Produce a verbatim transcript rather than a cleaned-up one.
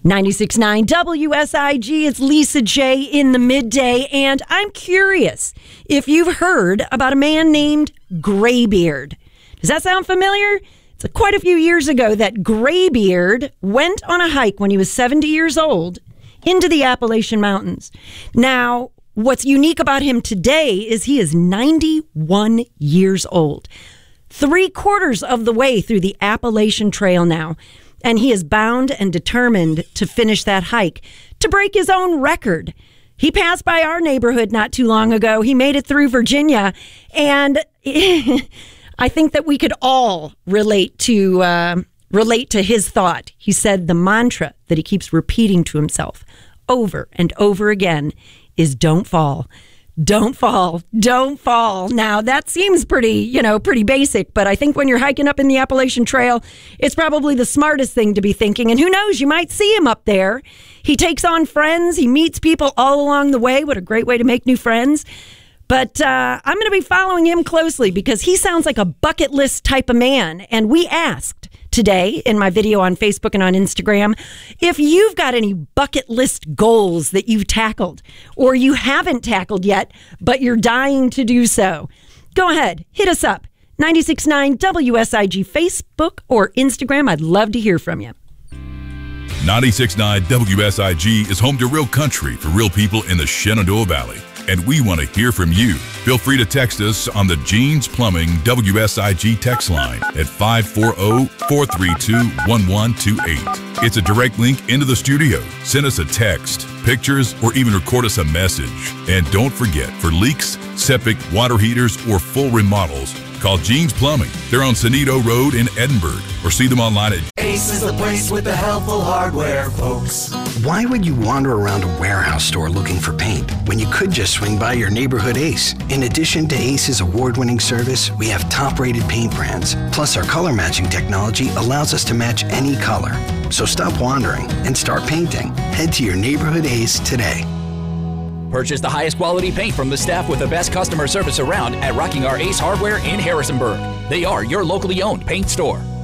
ninety-six point nine W S I G, it's Lisa J in the midday, and I'm curious if you've heard about a man named Graybeard. Does that sound familiar? It's a, quite a few years ago that Graybeard went on a hike when he was seventy years old into the Appalachian Mountains. Now, what's unique about him today is he is ninety-one years old, three quarters of the way through the Appalachian Trail now. And he is bound and determined to finish that hike, to break his own record. He passed by our neighborhood not too long ago. He made it through Virginia. And I think that we could all relate to uh, relate to his thought. He said the mantra that he keeps repeating to himself over and over again is don't fall. Don't fall. Don't fall. Now, that seems pretty, you know, pretty basic, but I think when you're hiking up in the Appalachian Trail, it's probably the smartest thing to be thinking. And who knows, you might see him up there. He takes on friends. He meets people all along the way. What a great way to make new friends. But uh, I'm going to be following him closely because he sounds like a bucket list type of man. And we asked today in my video on Facebook and on Instagram if you've got any bucket list goals that you've tackled or you haven't tackled yet, but you're dying to do so. Go ahead, hit us up. ninety-six point nine W S I G Facebook or Instagram. I'd love to hear from you. ninety-six point nine W S I G is home to real country for real people in the Shenandoah Valley. And we want to hear from you. Feel free to text us on the Jeans Plumbing W S I G text line at five four zero, four three two, one one two eight. It's a direct link into the studio. Send us a text, pictures, or even record us a message. And don't forget, for leaks, septic, water heaters, or full remodels, call Jeans Plumbing. They're on Sonito Road in Edinburgh, or see them online at Ace is the place with the helpful hardware, folks. Why would you wander around a warehouse store looking for paint when you could just swing by your neighborhood Ace? In addition to Ace's award-winning service, we have top-rated paint brands. Plus, our color matching technology allows us to match any color. So stop wandering and start painting. Head to your neighborhood Ace today. Purchase the highest quality paint from the staff with the best customer service around at Rocking Our Ace Hardware in Harrisonburg. They are your locally owned paint store.